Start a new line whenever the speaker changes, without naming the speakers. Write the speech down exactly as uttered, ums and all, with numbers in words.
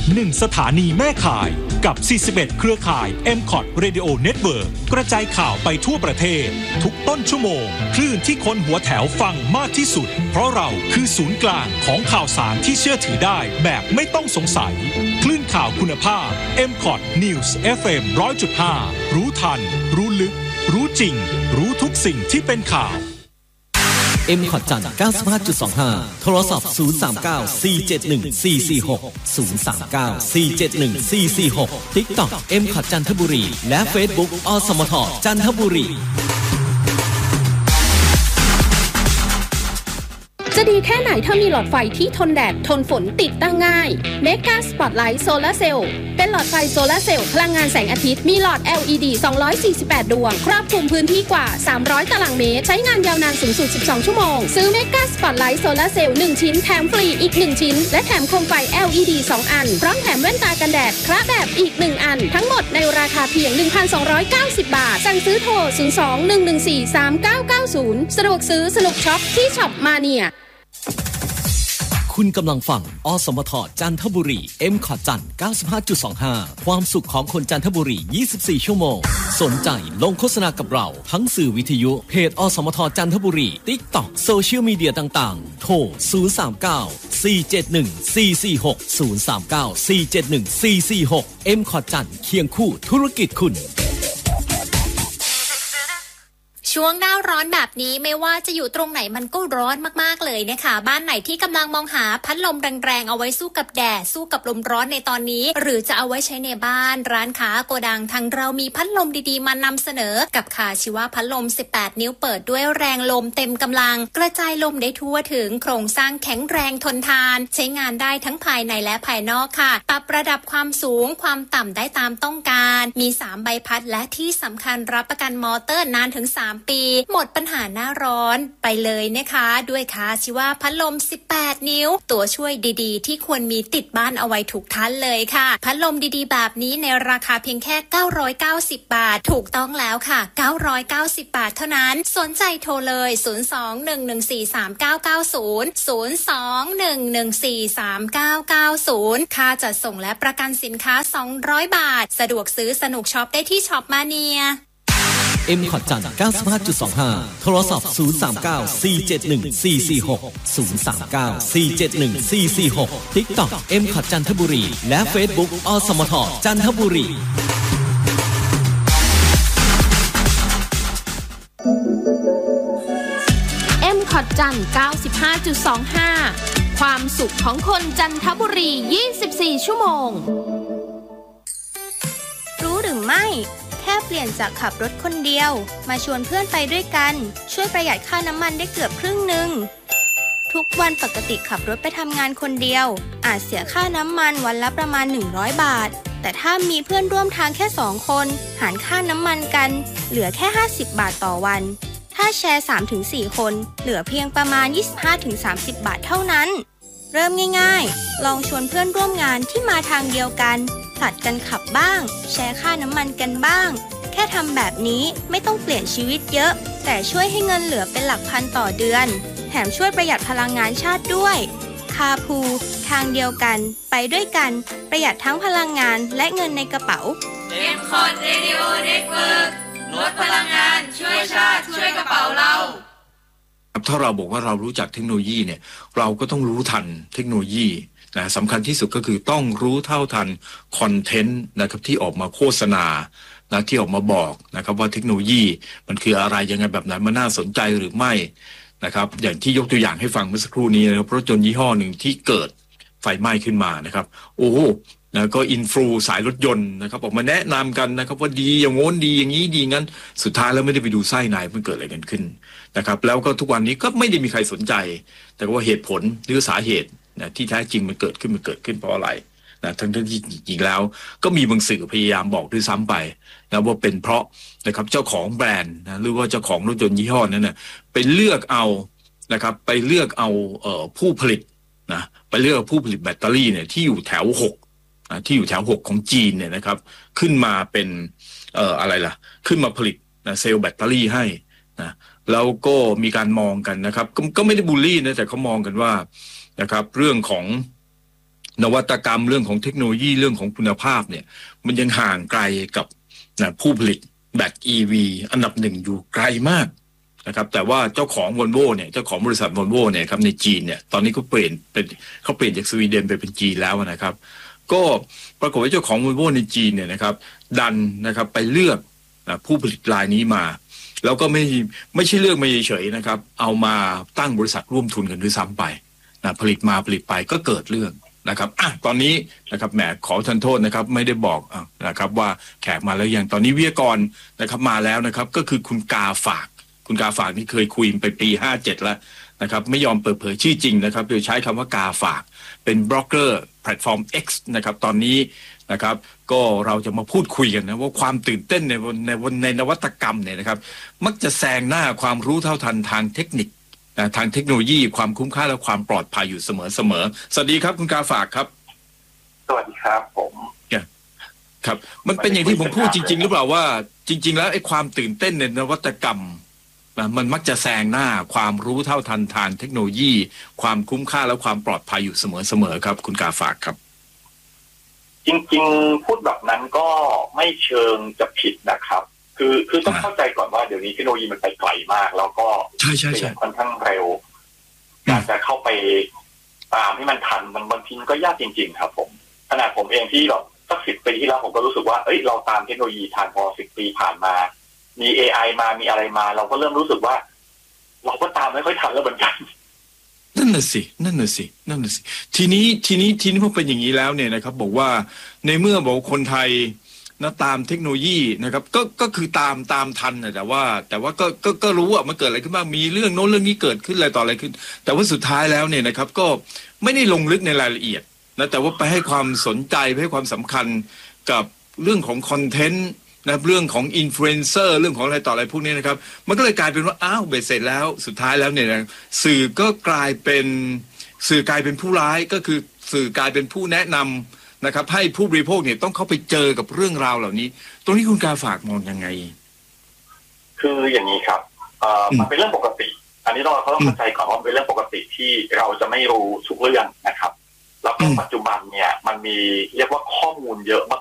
หนึ่งสถานีแม่ข่ายกับสี่สิบเอ็ดเครือข่าย เอ็ม คอท Radio Network กระจายข่าวไปทั่วประเทศทุกต้นชั่วโมงคลื่นที่คนหัวแถวฟังมากที่สุดเพราะเราคือศูนย์กลางของข่าวสารที่เชื่อถือได้แบบไม่ต้องสงสัยคลื่นข่าวคุณภาพ เอ็ม คอท News เอฟ เอ็ม หนึ่งร้อยจุดห้า รู้ทันรู้ลึกรู้จริงรู้ทุกสิ่งที่เป็นข่าว
เอ็ม คอท จันทร์ เก้าสิบห้าจุดสองห้า โทรศัพท์ ศูนย์ สาม เก้า สี่ เจ็ด หนึ่ง สี่ สี่ หก ศูนย์ สาม เก้า สี่ เจ็ด หนึ่ง สี่ สี่ หก TikTok เอ็ม คอท จันทบุรีและ Facebook อสมทจันทบุรี
จะดีแค่ไหนถ้ามีหลอดไฟที่ทนแดดทนฝนติดตั้งง่าย Mega Spotlight Solar Cell เป็นหลอดไฟโซลาร์เซลล์พลังงานแสงอาทิตย์มีหลอด แอล อี ดี สองร้อยสี่สิบแปด ดวงครอบคลุมพื้นที่กว่าสามร้อยตารางเมตรใช้งานยาวนานสูงสุดสิบสองชั่วโมงซื้อ Mega Spotlight Solar Cell หนึ่งชิ้นแถมฟรีอีกหนึ่งชิ้นและแถมโคมไฟ แอล อี ดี สองอันพร้อมแถมแว่นตากันแดดคระแบบอีกหนึ่งอันทั้งหมดในราคาเพียง หนึ่งพันสองร้อยเก้าสิบ บาทสั่งซื้อโทรศูนย์ สอง หนึ่ง หนึ่ง สี่ สาม เก้า เก้า ศูนย์สะดวกซื้อสนุกช็อปที่ช็อปมาเนีย
คุณกำลังฟังอสมทจันทบุรี เอ็ม คอท จันทร์ เก้าสิบห้าจุดสองห้า ความสุขของคนจันทบุรียี่สิบสี่ชั่วโมงสนใจลงโฆษณากับเราทั้งสื่อวิทยุเพจอสมทจันทบุรี TikTok โซเชียลมีเดียต่างๆโทรศูนย์ สาม เก้า สี่ เจ็ด หนึ่ง สี่ สี่ หก ศูนย์ สาม เก้า สี่ เจ็ด หนึ่ง สี่ สี่ หก เอ็ม คอท จันทร์เคียงคู่ธุรกิจคุณ
ช่วงหน้าร้อนแบบนี้ไม่ว่าจะอยู่ตรงไหนมันก็ร้อนมากๆเลยนะคะบ้านไหนที่กำลังมองหาพัดลมแรงๆเอาไว้สู้กับแดดสู้กับลมร้อนในตอนนี้หรือจะเอาไว้ใช้ในบ้านร้านค้าโกดังทางเรามีพัดลมดีๆมานำเสนอกับคาชิวะพัดลมสิบแปดนิ้วเปิดด้วยแรงลมเต็มกำลังกระจายลมได้ทั่วถึงโครงสร้างแข็งแรงทนทานใช้งานได้ทั้งภายในและภายนอกค่ะปรับระดับความสูงความต่ำได้ตามต้องการมีสามใบพัดและที่สำคัญรับประกันมอเตอร์นานถึงสามปีหมดปัญหาหน้าร้อนไปเลยนะคะด้วยคาชิวะพัดลมสิบแปดนิ้วตัวช่วยดีๆที่ควรมีติดบ้านเอาไว้ทุกท่านเลยค่ะพัดลมดีๆแบบนี้ในราคาเพียงแค่เก้าร้อยเก้าสิบบาทถูกต้องแล้วค่ะเก้าร้อยเก้าสิบบาทเท่านั้นสนใจโทรเลยศูนย์ สอง หนึ่ง หนึ่ง สี่ สาม เก้า เก้า ศูนย์ ศูนย์ สอง หนึ่ง หนึ่ง สี่ สาม เก้า เก้า ศูนย์ค่าจัดส่งและประกันสินค้าสองร้อยบาทสะดวกซื้อสนุกช็อปได้ที่ช็อปมาเนีย
เอ็ม คอท จันทร์ เก้าสิบห้าจุดสองห้า โทรศัพท์ ศูนย์ สาม เก้า สี่ เจ็ด หนึ่ง สี่ สี่ หก ศูนย์ สาม เก้า สี่ เจ็ด หนึ่ง สี่ สี่ หก TikTok เอ็ม คอท จันทบุรีและ Facebook อสมทจันทบุรี
เอ็ม คอท จันทร์ เก้าสิบห้าจุดสองห้า ความสุขของคนจันทบุรียี่สิบสี่ชั่วโมง
รู้หรือไม่แค่เปลี่ยนจากขับรถคนเดียวมาชวนเพื่อนไปด้วยกันช่วยประหยัดค่าน้ำมันได้เกือบครึ่งหนึ่งทุกวันปกติขับรถไปทำงานคนเดียวอาจเสียค่าน้ำมันวันละประมาณหนึ่งร้อยบาทแต่ถ้ามีเพื่อนร่วมทางแค่สองคนหารค่าน้ำมันกันเหลือแค่ห้าสิบบาทต่อวันถ้าแชร์ สามถึงสี่ คนเหลือเพียงประมาณ ยี่สิบห้าถึงสามสิบ บาทเท่านั้นเริ่มง่ายๆลองชวนเพื่อนร่วมงานที่มาทางเดียวกันผลัดกันขับบ้างแชร์ค่าน้ำมันกันบ้างแค่ทำแบบนี้ไม่ต้องเปลี่ยนชีวิตเยอะแต่ช่วยให้เงินเหลือเป็นหลักพันต่อเดือนแถมช่วยประหยัดพลังงานชาติด้วยคาพูทางเดียวกันไปด้วยกันประหยัดทั้งพลังงานและเงินในกระเป๋า
เอ็ม คอท Radio Network ลดพลังงานช่วยชาติช่วยกระเป๋าเรา
ถ้าเราบอกว่าเรารู้จักเทคโนโลยีเนี่ยเราก็ต้องรู้ทันเทคโนโลยีนะสำคัญที่สุดก็คือต้องรู้เท่าทันคอนเทนต์นะครับที่ออกมาโฆษณานะที่ออกมาบอกนะครับว่าเทคโนโลยีมันคืออะไรยังไงแบบไหนมันน่าสนใจหรือไม่นะครับอย่างที่ยกตัวอย่างให้ฟังเมื่อสักครู่นี้นะครับรถยนต์ยี่ห้อหนึ่งที่เกิดไฟไหม้ขึ้นมานะครับโอ้โหนะก็อินฟลูสายรถยนต์นะครับออกมาแนะนำกันนะครับว่าดีอย่างโน้นดีอย่างนี้ดีงั้นสุดท้ายแล้วไม่ได้ไปดูไส้ในมันเกิดอะไรกันขึ้นนะครับแล้วก็ทุกวันนี้ก็ไม่ได้มีใครสนใจแต่ว่าเหตุผลหรือสาเหตุนะที่แท้จริงมันเกิดขึ้นมันเกิดขึ้นเพราะอะไรนะทั้งที่จริงๆแล้วก็มีบางสื่อพยายามบอกด้วยซ้ำไปนะว่าเป็นเพราะนะครับเจ้าของแบรนด์นะหรือว่าเจ้าของรถยนต์ยี่ห้อนั้นนะไปเลือกเอานะครับไปเลือกเอาเอ่อผู้ผลิตนะไปเลือกผู้ผลิตแบตเตอรี่เนี่ยที่อยู่แถวหกนะที่อยู่แถวหกของจีนเนี่ยนะครับขึ้นมาเป็นเอ่ออะไรล่ะขึ้นมาผลิตนะเซลล์แบตเตอรี่ให้นะแล้วก็มีการมองกันนะครับก็ก็ไม่ได้บูลลี่นะแต่เขามองกันว่านะครับเรื่องของนวัตกรรมเรื่องของเทคโนโลยีเรื่องของคุณภาพเนี่ยมันยังห่างไกลกับนะผู้ผลิตแบต อี วี อันดับหนึ่งอยู่ไกลมากนะครับแต่ว่าเจ้าของ Volvo เนี่ยเจ้าของบริษัท Volvo เนี่ยครับในจีนเนี่ยตอนนี้เขาเปลี่ยนเป็นเขาเปลี่ยนจากสวีเดนไปเป็นจีนแล้วนะครับก็ปรากฏว่าเจ้าของ Volvo ในจีนเนี่ยนะครับดันนะครับไปเลือกนะผู้ผลิตรายนี้มาแล้วก็ไม่ไม่ใช่เลือกมาเฉยๆนะครับเอามาตั้งบริษัทร่วมทุนกันด้วยซ้ำไปนะผลิตมาผลิตไปก็เกิดเรื่องนะครับอ่ะตอนนี้นะครับแหมขอทันโทษนะครับไม่ได้บอกอ่ะนะครับว่าแขกมาแล้วยังตอนนี้วิทยากรนะครับมาแล้วนะครับก็คือคุณกาฝากคุณกาฝากนี่เคยคุยไปปีห้าเจ็ดแล้วนะครับไม่ยอมเปิดเผยชื่อจริงนะครับโดยใช้คำว่ากาฝากเป็นบล็อกเกอร์แพลตฟอร์ม X นะครับตอนนี้นะครับก็เราจะมาพูดคุยกันนะว่าความตื่นเต้นในในในนวัตกรรมเนี่ยนะครับมักจะแซงหน้าความรู้เท่าทันทางเทคนิคนะทางเทคโนโลยีความคุ้มค่าและความปลอดภัยอยู่เสมอเสมอสวัสดีครับคุณกาฝากครับ
สวัสดีครับผม
ครับมันเป็นอย่างที่ผมพูดจริงๆหรือเปล่าว่าจริงๆแล้วไอ้ความตื่นเต้นในนวัตกรรมมันมักจะแซงหน้าความรู้เท่าทันทางเทคโนโลยีความคุ้มค่าและความปลอดภัยอยู่เสมอๆครับคุณกาฝากครับ
จริงๆพูดแบบนั้นก็ไม่เชิงจะผิดนะครับคือคือต้องเข้าใจก่อนว่าเดี๋ยวนี้เทคโนโลยีมันไปไกลมากแล้วก็
เปลี่ยน
ค่อนข้างเร็วการจะเข้าไปตามให้มันทันมันบางทีก็ยากจริงๆครับผมขนาดผมเองที่แบบสักสิบปีที่แล้วผมก็รู้สึกว่าเอ้ยเราตามเทคโนโลยีทันพอสิบปีผ่านมามี เอ ไอ มามีอะไรมาเราก็เริ่มรู้สึกว่าเราก็ตามไม่ค่อยทันแล้วเหมือนกัน
นั่นน่ะสินั่นน่ะสินั่นน่ะสิทีนี้ทีนี้ทีนี้พอเป็นอย่างนี้แล้วเนี่ยนะครับบอกว่าในเมื่อบอกคนไทยนะตามเทคโนโลยีนะครับก็ก็คือตามตามทันนะแต่ว่าแต่ว่าก็ก็ก็รู้ว่ามันเกิดอะไรขึ้นบ้างมีเรื่องโน้นเรื่องนี้เกิดขึ้นอะไรต่ออะไรขึ้นแต่ว่าสุดท้ายแล้วเนี่ยนะครับก็ไม่ได้ลงลึกในรายละเอียดนะแต่ว่าไปให้ความสนใจไปให้ความสำคัญกับเรื่องของคอนเทนต์นะเรื่องของอินฟลูเอนเซอร์เรื่องของอะไรต่ออะไรพวกนี้นะครับมันก็เลยกลายเป็นว่าอ้าวเบ็ดเสร็จแล้วสุดท้ายแล้วเนี่ยสื่อก็กลายเป็นสื่อกลายเป็นผู้ร้ายก็คือสื่อกลายเป็นผู้แนะนำนะครับให้ผู้บริโภคเนี่ยต้องเข้าไปเจอกับเรื่องราวเหล่านี้ตรงนี้คุณกาฝากมองยังไง
คืออย่างนี้ครับเอ่อมันเป็นเรื่องปกติอันนี้เราเขาต้องเข้าใจก่อนว่าเป็นเรื่องปกติที่เราจะไม่รู้ทุกเรื่องนะครับแล้วก็ปัจจุบันเนี่ยมันมีเรียกว่าข้อมูลเยอะ